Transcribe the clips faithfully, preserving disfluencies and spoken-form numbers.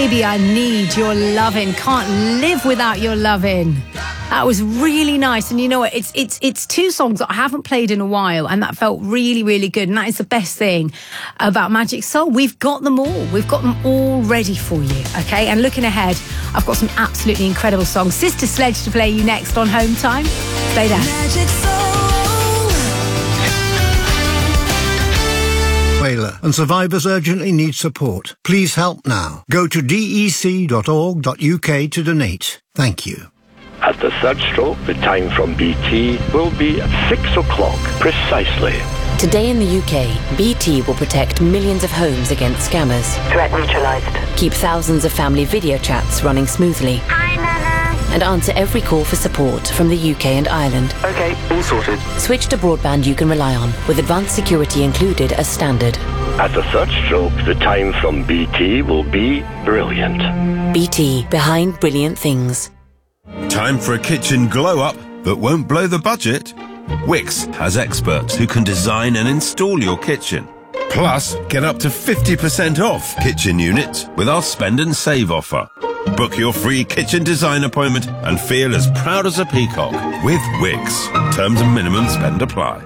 Baby, I need your lovin'. Can't live without your lovin'. That was really nice. And you know what? It's it's it's two songs that I haven't played in a while, and that felt really, really good. And that is the best thing about Magic Soul. We've got them all. We've got them all ready for you, okay? And looking ahead, I've got some absolutely incredible songs. Sister Sledge to play you next on Home Time. Stay there. Magic Soul. Whaler and survivors urgently need support. Please help now. Go to d e c dot org dot u k to donate. Thank you. At the third stroke, the time from B T will be at six o'clock precisely. Today in the U K, B T will protect millions of homes against scammers. Threat neutralised. Keep thousands of family video chats running smoothly. Hi, Nana. And answer every call for support from the U K and Ireland. Okay, all sorted. Switch to broadband you can rely on, with advanced security included as standard. At the third stroke, the time from B T will be brilliant. B T, behind brilliant things. Time for a kitchen glow-up that won't blow the budget? Wix has experts who can design and install your kitchen. Plus, get up to fifty percent off kitchen units with our spend and save offer. Book your free kitchen design appointment and feel as proud as a peacock with Wix. Terms and minimum spend apply.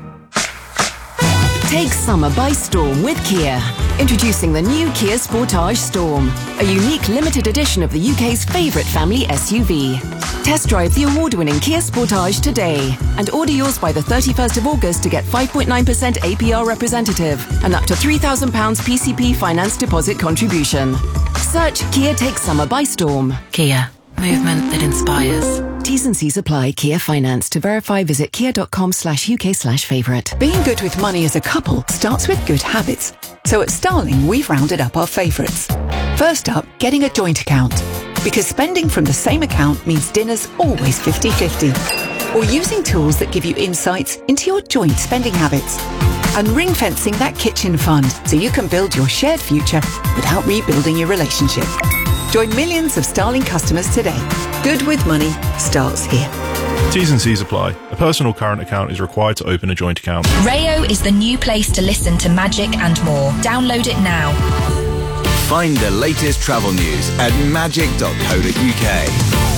Take summer by storm with Kia. Introducing the new Kia Sportage Storm, a unique limited edition of the U K's favourite family S U V. Test drive the award-winning Kia Sportage today and order yours by the thirty-first of August to get five point nine percent A P R representative and up to three thousand pounds P C P finance deposit contribution. Search Kia Take Summer by Storm. Kia, movement that inspires. T's and C's apply. Kia Finance. To verify, visit kia.com slash UK slash favourite. Being good with money as a couple starts with good habits. So at Starling, we've rounded up our favourites. First up, getting a joint account. Because spending from the same account means dinner's always fifty-fifty. Or using tools that give you insights into your joint spending habits. And ring-fencing that kitchen fund so you can build your shared future without rebuilding your relationship. Join millions of Starling customers today. Good with money starts here. T's and C's apply. A personal current account is required to open a joint account. Rayo is the new place to listen to Magic and more. Download it now. Find the latest travel news at magic dot co dot u k.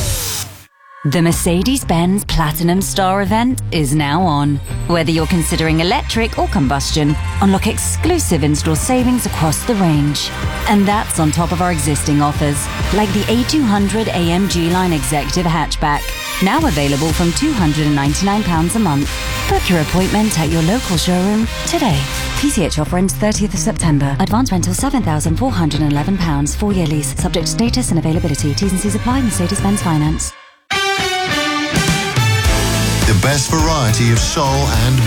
The Mercedes-Benz Platinum Star event is now on. Whether you're considering electric or combustion, unlock exclusive in-store savings across the range. And that's on top of our existing offers, like the A two hundred A M G Line Executive Hatchback, now available from two hundred ninety-nine pounds a month. Book your appointment at your local showroom today. P C H offer ends thirtieth of September. Advance rental seven thousand four hundred eleven pounds. Four-year lease. Subject to status and availability. T's and C's apply. Mercedes-Benz Finance. The best variety of soul and